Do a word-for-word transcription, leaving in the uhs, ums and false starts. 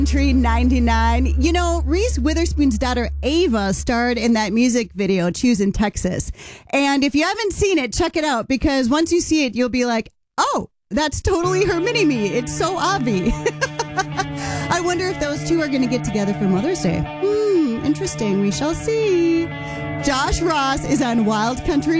Country ninety-nine. You know, Reese Witherspoon's daughter Ava starred in that music video, Choosing Texas. And if you haven't seen it, check it out, because once you see it, you'll be like, oh, that's totally her mini-me. It's so obvi. I wonder if those two are going to get together for Mother's Day. Hmm, interesting. We shall see. Josh Ross is on Wild Country